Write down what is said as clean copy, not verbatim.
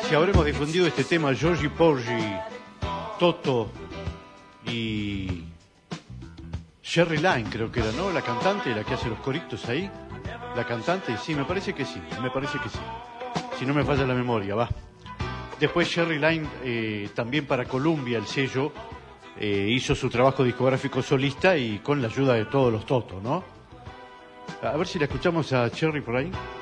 si habremos difundido este tema, Georgie Porgy, Toto y Sherry Lynn, creo que era, ¿no? La cantante, la que hace los coritos ahí. La cantante, sí, me parece que sí, Si no me falla la memoria, va. Después Sherry Lynn, también para Columbia, el sello, hizo su trabajo discográfico solista y con la ayuda de todos los Totos, ¿no? A ver si la escuchamos a Sherry por ahí.